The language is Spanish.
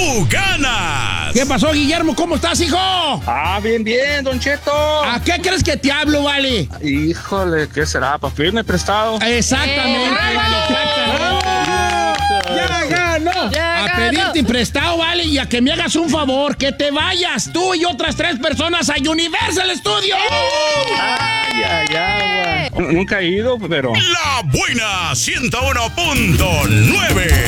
tú ganas. ¿Qué pasó, Guillermo? ¿Cómo estás, hijo? Bien, Don Cheto. ¿A qué crees que te hablo, vale? Híjole, ¿qué será? ¿Para pedirme prestado? Exactamente, vale, exactamente. ¡Ya ganó! A pedirte prestado, vale, y a que me hagas un favor, que te vayas tú y otras 3 personas a Universal Studios. Nunca he ido, pero... La buena 101.9.